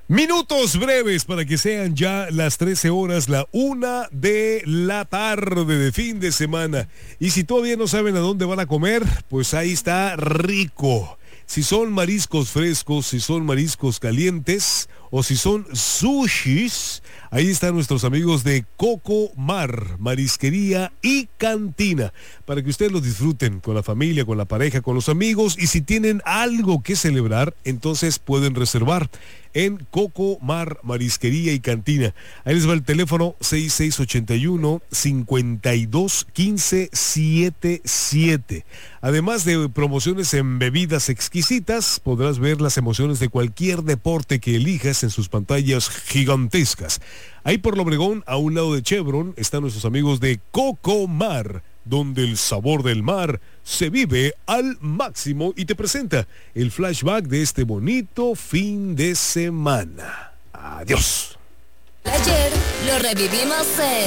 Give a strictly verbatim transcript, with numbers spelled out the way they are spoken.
Minutos breves para que sean ya las trece horas, la una de la tarde de fin de semana. Y si todavía no saben a dónde van a comer, pues ahí está rico. Si son mariscos frescos, si son mariscos calientes o si son sushis, ahí están nuestros amigos de Coco Mar, Marisquería y Cantina, para que ustedes los disfruten con la familia, con la pareja, con los amigos, y si tienen algo que celebrar, entonces pueden reservar en Coco Mar, Marisquería y Cantina. Ahí les va el teléfono seis seis ocho uno, cinco dos uno cinco siete siete. Además de promociones en bebidas exquisitas, podrás ver las emociones de cualquier deporte que elijas en sus pantallas gigantescas. Ahí por Lobregón, a un lado de Chevron, están nuestros amigos de Coco Mar, donde el sabor del mar se vive al máximo, y te presenta el flashback de este bonito fin de semana. Adiós. Ayer lo revivimos en